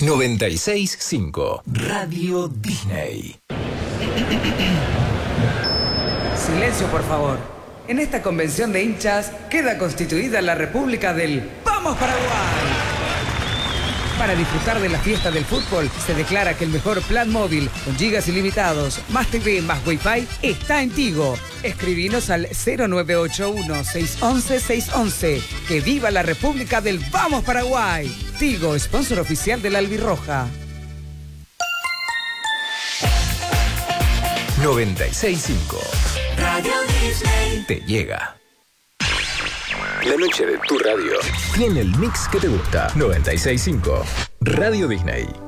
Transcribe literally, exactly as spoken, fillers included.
noventa y seis punto cinco Radio Disney. Silencio, por favor. En esta convención de hinchas queda constituida la República del ¡Vamos Paraguay! Para disfrutar de la fiesta del fútbol, se declara que el mejor plan móvil con gigas ilimitados, más T V, más Wi-Fi, está en Tigo. Escribinos al cero nueve ocho uno, seis uno uno, seis uno uno. ¡Que viva la República del Vamos Paraguay! Tigo, sponsor oficial de la Albirroja. noventa y seis punto cinco Radio Disney te llega. La noche de tu radio tiene el mix que te gusta. noventa y seis punto cinco Radio Disney.